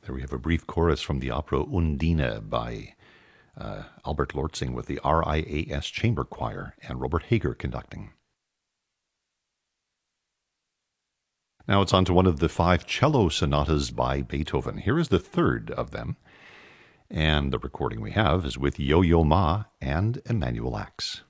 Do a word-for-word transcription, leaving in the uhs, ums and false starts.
There we have a brief chorus from the opera Undine by uh, Albert Lortzing with the R I A S Chamber Choir and Robert Hager conducting. Now it's on to one of the five cello sonatas by Beethoven. Here is the third of them, and the recording we have is with Yo-Yo Ma and Emanuel Ax.